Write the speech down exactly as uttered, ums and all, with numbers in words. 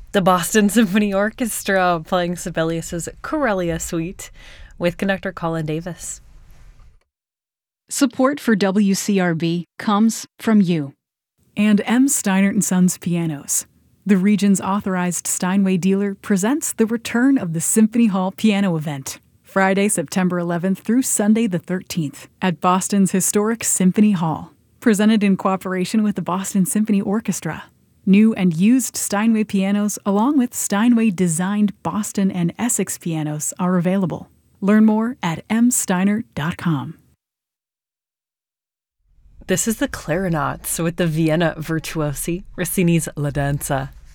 The Boston Symphony Orchestra playing Sibelius's Corellia Suite with conductor Colin Davis. Support for W C R B comes from you. And M. Steinert and Sons Pianos. The region's authorized Steinway dealer presents the return of the Symphony Hall Piano Event, Friday, September eleventh through Sunday the thirteenth at Boston's historic Symphony Hall. Presented in cooperation with the Boston Symphony Orchestra. New and used Steinway pianos along with Steinway-designed Boston and Essex pianos are available. Learn more at m steiner dot com. This is the Clarinets with the Vienna Virtuosi, Rossini's La Danza.